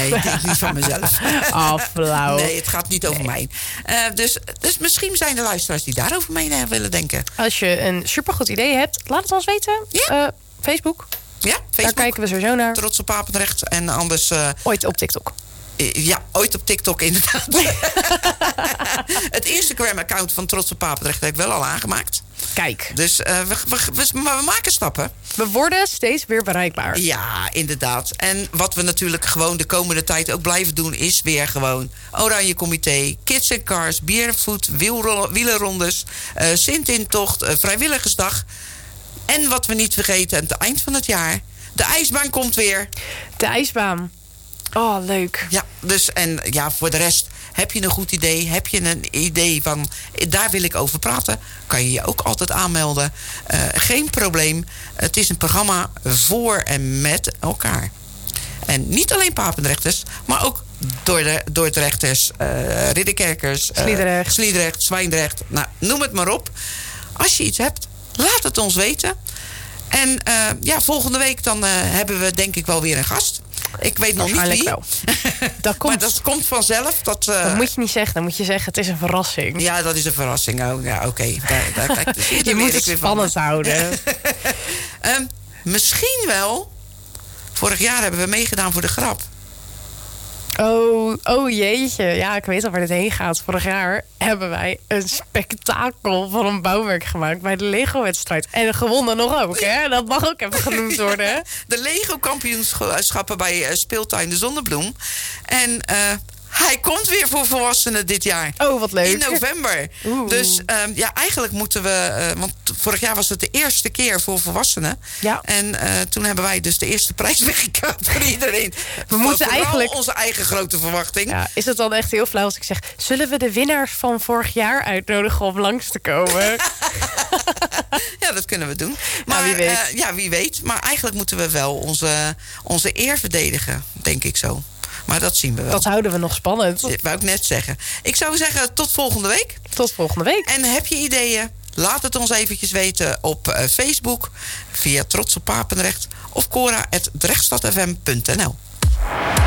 Nee, ik denk niet van mezelf. Flauw. Nee, het gaat niet over mij. Dus misschien zijn er luisteraars die daarover mee willen denken. Als je een supergoed idee hebt, laat het ons weten. Ja. Facebook. Ja, Facebook. Daar kijken we sowieso naar. Trots op Papendrecht. En anders... Ooit op TikTok. Ja, ooit op TikTok inderdaad. Het Instagram-account van Trots op Papendrecht heb ik wel al aangemaakt. Kijk. Dus we maken stappen. We worden steeds weer bereikbaar. Ja, inderdaad. En wat we natuurlijk gewoon de komende tijd ook blijven doen... is weer gewoon Oranje Comité, Kids and Cars, Barefoot, wielerrondes... Sint-intocht, Vrijwilligersdag. En wat we niet vergeten, aan het eind van het jaar... de ijsbaan komt weer. De ijsbaan. Oh, leuk. Ja, dus en ja, voor de rest... heb je een goed idee? Heb je een idee van... daar wil ik over praten? Kan je je ook altijd aanmelden. Geen probleem. Het is een programma voor en met elkaar. En niet alleen Papendrechters... maar ook Dordrechters, Ridderkerkers... Sliedrecht, Zwijndrecht. Nou, noem het maar op. Als je iets hebt, laat het ons weten. En volgende week dan hebben we denk ik wel weer een gast... Ik weet nog niet wie. Wel. Dat komt. Maar dat komt vanzelf. Dat moet je niet zeggen. Dan moet je zeggen, het is een verrassing. Ja, dat is een verrassing. Oh, ja, oké. Je moet het spannend houden. Misschien wel. Vorig jaar hebben we meegedaan voor de grap. Oh jeetje. Ja, ik weet al waar dit heen gaat. Vorig jaar hebben wij een spektakel van een bouwwerk gemaakt... bij de Lego-wedstrijd. En gewonnen nog ook, hè? Dat mag ook even genoemd worden. Ja, de Lego-kampioenschappen bij Speeltuin de Zonnebloem. En... hij komt weer voor volwassenen dit jaar. Oh, wat leuk. In november. Dus eigenlijk moeten we... want vorig jaar was het de eerste keer voor volwassenen. Ja. En toen hebben wij dus de eerste prijs weggekaapt voor iedereen. We moeten eigenlijk... onze eigen grote verwachting. Ja, is het dan echt heel flauw als ik zeg... zullen we de winnaars van vorig jaar uitnodigen om langs te komen? Ja, dat kunnen we doen. Maar wie weet. Wie weet. Maar eigenlijk moeten we wel onze eer verdedigen. Denk ik zo. Maar dat zien we wel. Dat houden we nog spannend. Dat wou ik net zeggen. Ik zou zeggen, tot volgende week. Tot volgende week. En heb je ideeën? Laat het ons eventjes weten op Facebook... via Trots op Papendrecht... of cora@drechtstadfm.nl.